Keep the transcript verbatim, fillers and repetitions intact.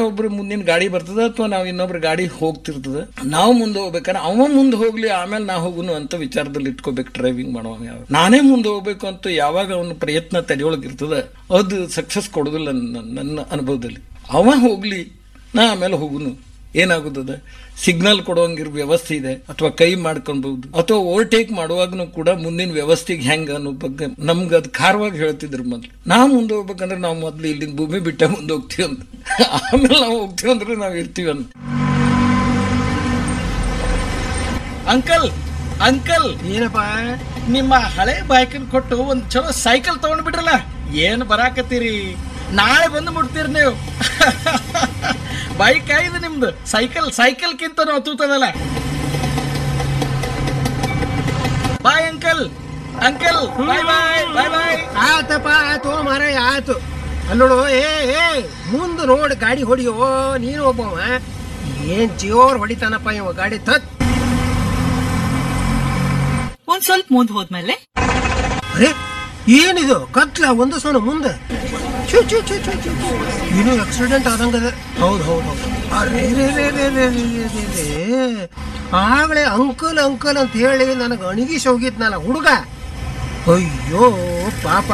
ಒಬ್ರು ಮುಂದಿನ ಗಾಡಿ ಬರ್ತದ ಅಥವಾ ನಾವ್ ಇನ್ನೊಬ್ರು ಗಾಡಿ ಹೋಗ್ತಿರ್ತದ, ನಾವು ಮುಂದೆ ಹೋಗ್ಬೇಕಾದ್ರೆ ಅವ ಮುಂದೆ ಹೋಗ್ಲಿ ಆಮೇಲೆ ನಾ ಹೋಗುನು ಅಂತ ವಿಚಾರದಲ್ಲಿ ಇಟ್ಕೋಬೇಕು. ಡ್ರೈವಿಂಗ್ ಮಾಡುವಾಗ ಯಾವ ನಾನೇ ಮುಂದೆ ಹೋಗ್ಬೇಕು ಅಂತ ಯಾವಾಗ ಅವನ ಪ್ರಯತ್ನ ತಡೆಯೊಳಗಿರ್ತದ ಅದು ಸಕ್ಸಸ್ ಕೊಡುದಿಲ್ಲ. ನನ್ನ ಅನುಭವದಲ್ಲಿ ಅವ ಹೋಗ್ಲಿ ನಾ ಆಮೇಲೆ ಹೋಗುನು. ಏನಾಗುತ್ತದೆ, ಸಿಗ್ನಲ್ ಕೊಡುವಂಗಿರ್ ವ್ಯವಸ್ಥೆ ಇದೆ, ಅಥವಾ ಕೈ ಮಾಡ್ಕೊಬಹುದು, ಅಥವಾ ಓವರ್ಟೇಕ್ ಮಾಡುವಾಗನು ಕೂಡ ಮುಂದಿನ ವ್ಯವಸ್ಥೆಗೆ ಹೆಂಗ ಅನ್ನೋ ಬಗ್ಗೆ ನಮ್ಗೆ ಅದು ಖಾರವಾಗಿ ಹೇಳ್ತಿದ್ರು. ಮೊದ್ಲು ನಾವು ಮುಂದೆ ಹೋಗ್ಬೇಕಂದ್ರೆ ನಾವು ಮೊದ್ಲು ಇಲ್ಲಿಂದ ಭೂಮಿ ಬಿಟ್ಟ ಮುಂದೆ ಹೋಗ್ತೀವಿ ಅಂತ, ಆಮೇಲೆ ನಾವು ಹೋಗ್ತೀವಿ ಅಂದ್ರೆ ನಾವು ಇರ್ತೀವಿ ಅಂತ. ಅಂಕಲ್ ಅಂಕಲ್ ಏನಪ್ಪ, ನಿಮ್ಮ ಹಳೆ ಬೈಕ್ ಕೊಟ್ಟು ಒಂದ್ ಚಲೋ ಸೈಕಲ್ ತಗೊಂಡ್ ಬಿಟ್ರಲ್ಲ, ಏನ್ ಬರಾಕತ್ತೀರಿ? ನಾಳೆ ಬಂದು ಮುಟ್ತೀರಿ ನೀವು. ಬೈಕ್ ಆಯ್ದು ನಿಮ್ದು, cycle ಸೈಕಲ್ಗಿಂತ ಹತ್ತುತ್ತದಲ್ಲ. Bye uncle, uncle bye ಬಾಯ್ ಬಾಯ್ ಬಾಯ್. ಆತಪ್ಪ ಆತು ಮಾರಾಯ ಆತು. ಅಲ್ಲೋಡು, ಏ ಏ ಮುಂದೆ ನೋಡಿ ಗಾಡಿ ಹೊಡಿಯೋ, ನೀನು ಒಬ್ಬವ ಏನ್ ಜೋರ್ ಹೊಡಿತಾನಪ್ಪ ಇವ ಗಾಡಿ. ತತ್ ಒಂದ್ ಸ್ವಲ್ಪ ಮುಂದ್ ಹೋದ್ಮೇಲೆ, ಅರೆ ಏನಿದು ಕತ್ಲ ಒಂದು ಸೋನ ಮುಂದೆ ಚು ಚು ಚು ಚು ಚು ಏನೋ ಆಕ್ಸಿಡೆಂಟ್ ಆದಂಗದ. ಹೌದು ಹೌದು ಹೌದು. ಅರೆ ಆಗಲೇ ಅಂಕಲ್ ಅಂಕಲ್ ಅಂತ ಹೇಳಿ ನನಗೆ ಅಣಗಿಸಿ ಹೋಗಿದ್ನಲ್ಲ ಹುಡುಗ. ಅಯ್ಯೋ ಪಾಪ,